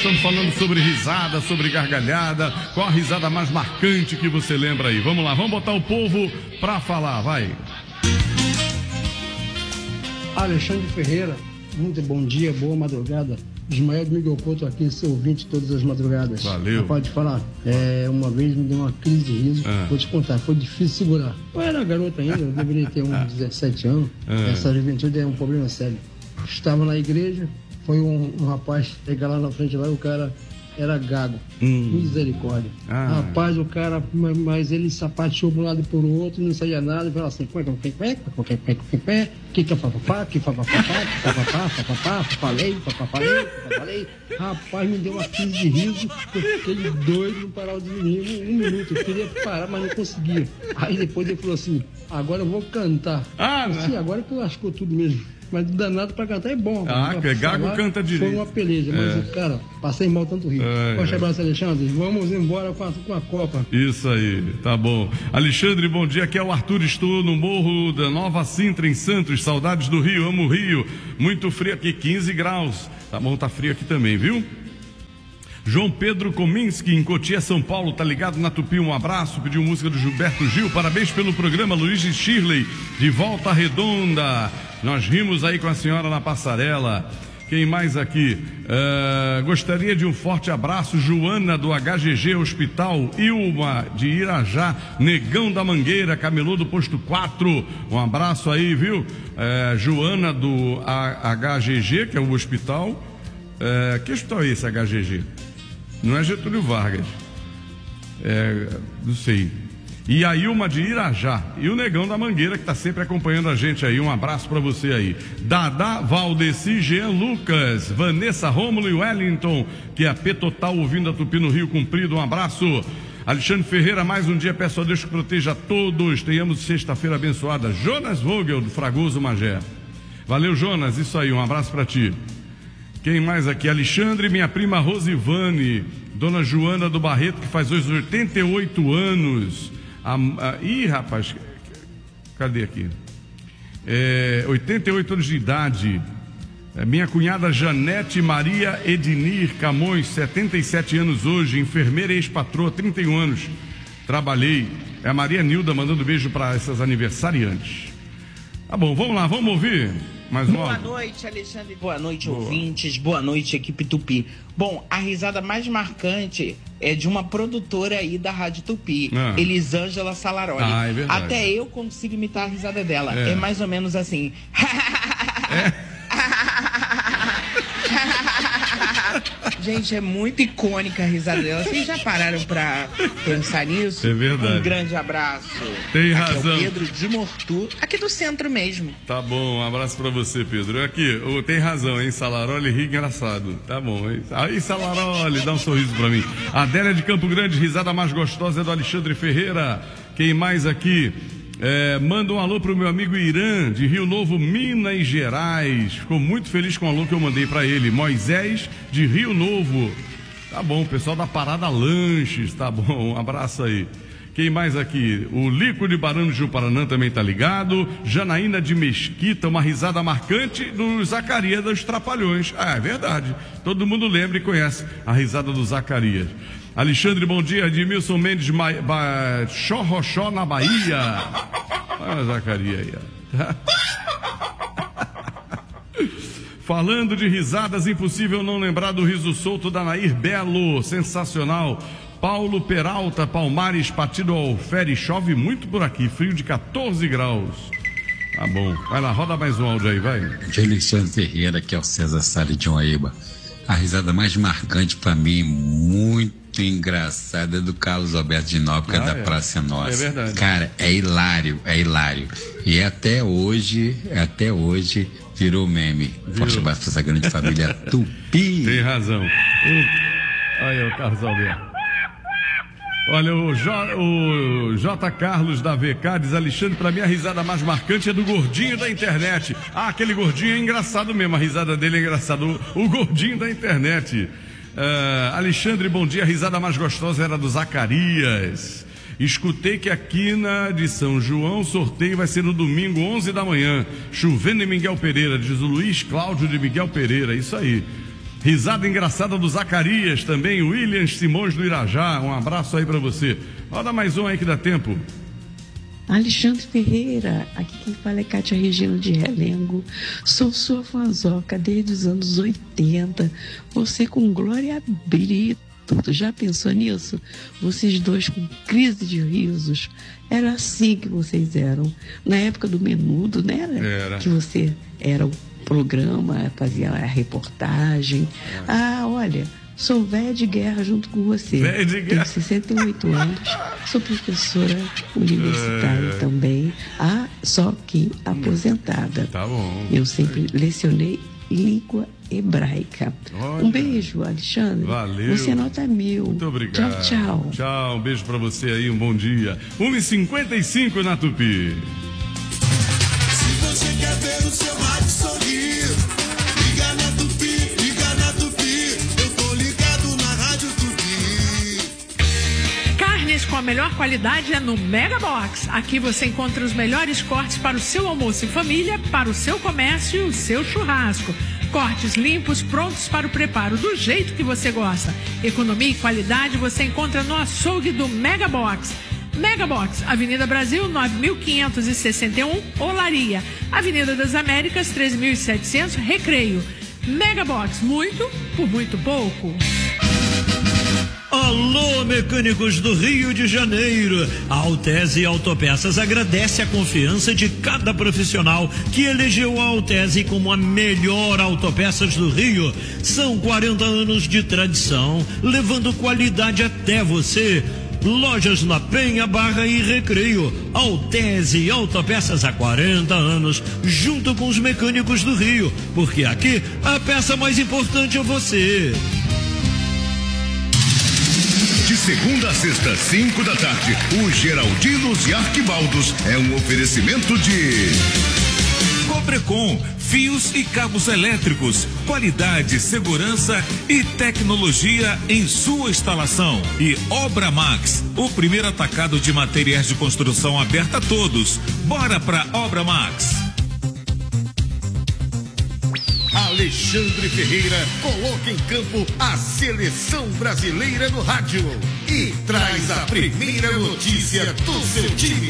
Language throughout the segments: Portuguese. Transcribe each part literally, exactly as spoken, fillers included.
estamos falando sobre risada, sobre gargalhada. Qual a risada mais marcante que você lembra aí? Vamos lá, vamos botar o povo pra falar, vai. Alexandre Ferreira, muito bom dia, boa madrugada. Ismael de Miguel Couto aqui, seu ouvinte todas as madrugadas. Valeu. Pode falar, é, uma vez me deu uma crise de riso, ah. vou te contar, foi difícil segurar. Eu era garota ainda, eu deveria ter uns dezessete anos, ah. essa juventude é um problema sério. Estava na igreja, foi um, um rapaz pegar lá na frente lá, o cara era gago, hum. misericórdia. Ah. Rapaz, o cara, mas ele sapateou de um lado e por outro, não saía nada, e falava assim, que que que que papapá, que papapá, que papapá, papapá, falei, papapalei, papapalei. Rapaz, me deu uma crise de riso, eu fiquei doido, não parava de dormir um, um minuto, eu queria parar, mas não conseguia. Aí depois ele falou assim, agora eu vou cantar. Ah, sim, agora que lascou tudo mesmo. Mas danado pra cantar é bom. Ah, que gago canta direito. Foi uma peleja, mas, é. cara, passei mal tanto rir. É, Forte abraço, Alexandre. Vamos embora com a, com a Copa. Isso aí, tá bom. Alexandre, bom dia. Aqui é o Arthur, estou no Morro da Nova Sintra, em Santos. Saudades do Rio, amo o Rio. Muito frio aqui, quinze graus. Tá bom, tá frio aqui também, viu? João Pedro Kominski, em Cotia, São Paulo, tá ligado na Tupi, um abraço, pediu música do Gilberto Gil, parabéns pelo programa, Luiz e Shirley, de Volta Redonda, nós rimos aí com a senhora na passarela. Quem mais aqui? Uh, gostaria de um forte abraço, Joana do H G G Hospital, Ilma de Irajá, Negão da Mangueira, Camelô do Posto quatro, um abraço aí, viu? Uh, Joana do H G G, que é o hospital. Uh, que hospital é esse H G G? Não é Getúlio Vargas, é, não sei. E a Ilma de Irajá, e o Negão da Mangueira, que está sempre acompanhando a gente aí, um abraço para você aí. Dada, Valdeci, Jean Lucas, Vanessa, Rômulo e Wellington, que é a P Total ouvindo a Tupi no Rio Comprido, um abraço. Alexandre Ferreira, mais um dia, peço a Deus que proteja a todos, tenhamos sexta-feira abençoada. Jonas Vogel, do Fragoso Magé. Valeu, Jonas, isso aí, um abraço para ti. Quem mais aqui? Alexandre, minha prima Rosivane, dona Joana do Barreto, que faz hoje oitenta e oito anos. A, a, ih, rapaz, cadê aqui? É, oitenta e oito anos de idade. É, minha cunhada Janete Maria Ednir Camões, setenta e sete anos hoje, enfermeira e ex-patroa, trinta e um anos. Trabalhei. É a Maria Nilda mandando beijo para essas aniversariantes. Tá bom, vamos lá, vamos ouvir. Mais Boa uma... noite, Alexandre. Boa noite, Boa. ouvintes. Boa noite, equipe Tupi. Bom, a risada mais marcante é de uma produtora aí da Rádio Tupi, ah. Elisângela Salaroli. Ah, é verdade. Até eu consigo imitar a risada dela. É, é mais ou menos assim. É. Gente, é muito icônica a risada dela. Vocês já pararam pra pensar nisso? É verdade. Um grande abraço. Tem aqui razão. É o Pedro de Mortu, aqui do centro mesmo. Tá bom, um abraço pra você, Pedro. Aqui, oh, tem razão, hein? Salaroli ri engraçado. Tá bom, hein? Aí, Salaroli, dá um sorriso pra mim. Adélia de Campo Grande, risada mais gostosa é do Alexandre Ferreira. Quem mais aqui? É, manda um alô pro meu amigo Irã, de Rio Novo, Minas Gerais. Ficou muito feliz com o alô que eu mandei pra ele. Moisés, de Rio Novo. Tá bom, pessoal da Parada Lanches, tá bom, um abraço aí. Quem mais aqui? O Lico de Barão de Juparanã também tá ligado. Janaína de Mesquita, uma risada marcante do Zacarias dos Trapalhões. Ah, é verdade. Todo mundo lembra e conhece a risada do Zacarias. Alexandre, bom dia. Edmilson Mendes, Ma... ba... Xorroxó, na Bahia. Olha a Zacarias aí. Falando de risadas, impossível não lembrar do riso solto da Nair Belo. Sensacional. Paulo Peralta, Palmares, Partido Alfere. Chove muito por aqui, frio de quatorze graus. Tá bom. Vai lá, roda mais um áudio aí, vai. De Alexandre Ferreira, que é o César Salles de Unaíba. A risada mais marcante pra mim, muito engraçada, é do Carlos Alberto de Nóbrega, ah, da é. Praça Nossa. É verdade. Cara, é hilário, é hilário. E até hoje, até hoje, virou meme. Forte abraço pra essa grande família Tupi. Tem razão. O... Olha o Carlos Alberto. Olha, o, J, o J. Carlos da V K diz: Alexandre, pra mim a risada mais marcante é do gordinho da internet. Ah, aquele gordinho é engraçado mesmo, a risada dele é engraçada. O, o gordinho da internet. Uh, Alexandre, bom dia. A risada mais gostosa era do Zacarias. Escutei que aqui na de São João o sorteio vai ser no domingo, onze da manhã. Chovendo em Miguel Pereira, diz o Luiz Cláudio de Miguel Pereira. Isso aí. Risada engraçada do Zacarias, também o William Simões do Irajá, um abraço aí pra você. Roda mais um aí que dá tempo. Alexandre Ferreira, aqui quem fala é Cátia Regina de Relengo. Sou sua fanzoca desde os anos oitenta. Você com Glória Brito. Já pensou nisso? Vocês dois com crise de risos. Era assim que vocês eram. Na época do Menudo, né? Era, era. Que você era o programa, fazia a reportagem. É. Ah, olha... Sou velha de guerra junto com você. Velha de guerra. Tenho sessenta e oito anos. Sou professora universitária é. também. Ah, só que aposentada. Tá bom. Eu sempre lecionei língua hebraica. Olha. Um beijo, Alexandre. Valeu. Você nota mil. Muito obrigado. Tchau, tchau. Tchau, um beijo pra você aí, um bom dia. uma e cinquenta e cinco na Tupi. Se você quer ver o seu rádio sorrir, liga na Tupi, liga na Tupi. Carnes com a melhor qualidade é no Mega Box. Aqui você encontra os melhores cortes para o seu almoço em família, para o seu comércio e o seu churrasco. Cortes limpos, prontos para o preparo do jeito que você gosta. Economia e qualidade você encontra no açougue do Mega Box. Mega Box, Avenida Brasil nove mil quinhentos e sessenta e um, Olaria. Avenida das Américas treze mil e setecentos, Recreio. Mega Box, muito por muito pouco. Alô, mecânicos do Rio de Janeiro. A Altese Autopeças agradece a confiança de cada profissional que elegeu a Altese como a melhor autopeças do Rio. São quarenta anos de tradição, levando qualidade até você. Lojas na Penha, Barra e Recreio. Altese Autopeças há quarenta anos, junto com os mecânicos do Rio, porque aqui a peça mais importante é você. De segunda a sexta, cinco da tarde, o Geraldinos e Arquibaldos é um oferecimento de Cobrecon, fios e cabos elétricos, qualidade, segurança e tecnologia em sua instalação. E Obra Max, o primeiro atacado de materiais de construção aberto a todos. Bora pra Obra Max. Alexandre Ferreira coloca em campo a seleção brasileira no rádio e traz a primeira notícia do seu time.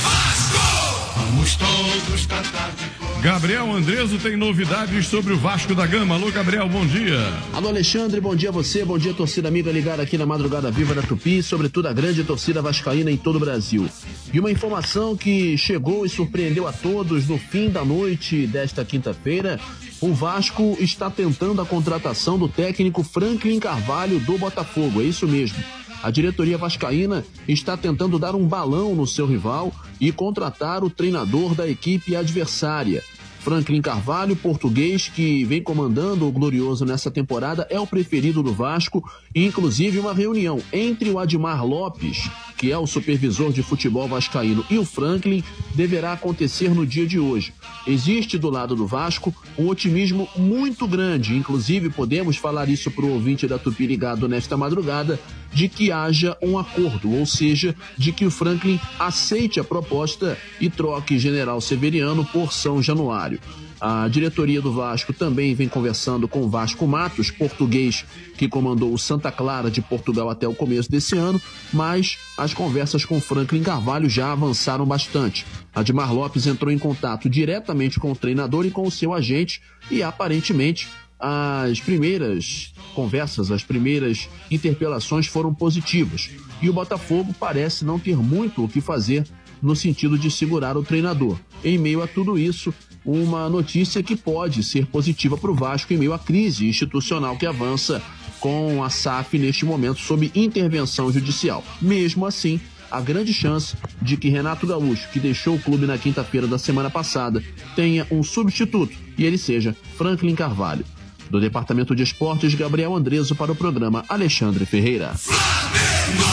Vasco! Vamos todos cantar de cor. Gabriel Andreso tem novidades sobre o Vasco da Gama. Alô, Gabriel, bom dia. Alô, Alexandre, bom dia a você, bom dia, torcida amiga ligada aqui na Madrugada Viva da Tupi, sobretudo a grande torcida vascaína em todo o Brasil. E uma informação que chegou e surpreendeu a todos no fim da noite desta quinta-feira: o Vasco está tentando a contratação do técnico Franklin Carvalho do Botafogo, é isso mesmo. A diretoria vascaína está tentando dar um balão no seu rival e contratar o treinador da equipe adversária. Franklin Carvalho, português, que vem comandando o Glorioso nessa temporada, é o preferido do Vasco, e inclusive uma reunião entre o Admar Lopes, que é o supervisor de futebol vascaíno, e o Franklin deverá acontecer no dia de hoje. Existe do lado do Vasco um otimismo muito grande, inclusive podemos falar isso para o ouvinte da Tupi ligado nesta madrugada, de que haja um acordo, ou seja, de que o Franklin aceite a proposta e troque General Severiano por São Januário. A diretoria do Vasco também vem conversando com o Vasco Matos, português que comandou o Santa Clara de Portugal até o começo desse ano, mas as conversas com Franklin Carvalho já avançaram bastante. Admar Lopes entrou em contato diretamente com o treinador e com o seu agente e, aparentemente, as primeiras conversas, as primeiras interpelações foram positivas. E o Botafogo parece não ter muito o que fazer no sentido de segurar o treinador. Em meio a tudo isso, uma notícia que pode ser positiva para o Vasco em meio à crise institucional que avança com a S A F neste momento sob intervenção judicial. Mesmo assim, há grande chance de que Renato Gaúcho, que deixou o clube na quinta-feira da semana passada, tenha um substituto e ele seja Franklin Carvalho. Do Departamento de Esportes, Gabriel Andreso para o programa Alexandre Ferreira. Flamengo!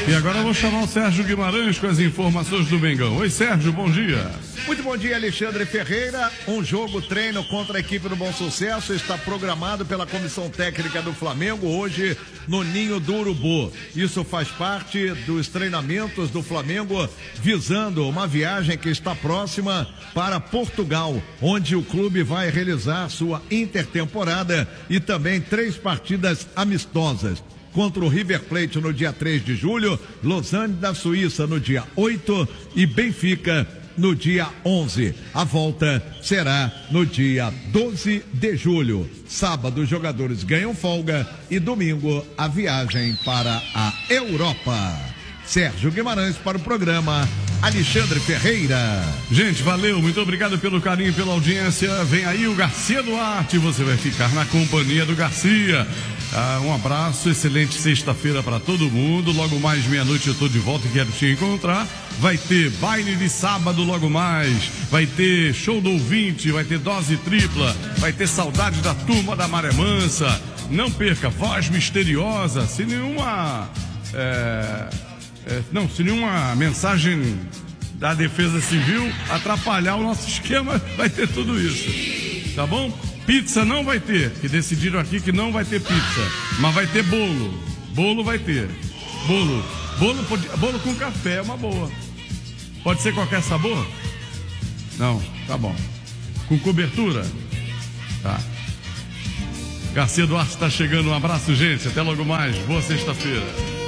E agora eu vou chamar o Sérgio Guimarães com as informações do Mengão. Oi, Sérgio, bom dia. Muito bom dia, Alexandre Ferreira. Um jogo treino contra a equipe do Bom Sucesso está programado pela Comissão Técnica do Flamengo hoje no Ninho do Urubu. Isso faz parte dos treinamentos do Flamengo visando uma viagem que está próxima para Portugal, onde o clube vai realizar sua intertemporada e também três partidas amistosas. Contra o River Plate no dia três de julho, Lausanne da Suíça no dia oito e Benfica no dia onze. A volta será no dia doze de julho. Sábado, os jogadores ganham folga e domingo a viagem para a Europa. Sérgio Guimarães para o programa Alexandre Ferreira. Gente, valeu, muito obrigado pelo carinho, pela audiência. Vem aí o Garcia Duarte, você vai ficar na companhia do Garcia. Ah, um abraço, excelente sexta-feira para todo mundo. Logo mais meia-noite eu estou de volta e quero te encontrar. Vai ter baile de sábado logo mais, vai ter show do ouvinte, vai ter dose tripla, vai ter saudade da turma da Maré Mansa. Não perca, voz misteriosa, sem nenhuma... É... É, não, se nenhuma mensagem da Defesa Civil atrapalhar o nosso esquema, vai ter tudo isso, tá bom? Pizza não vai ter, que decidiram aqui que não vai ter pizza, mas vai ter bolo, bolo vai ter, bolo, bolo, pode, bolo com café é uma boa, pode ser qualquer sabor? Não, tá bom, com cobertura? Tá. Garcia Duarte está chegando, um abraço, gente, até logo mais, boa sexta-feira.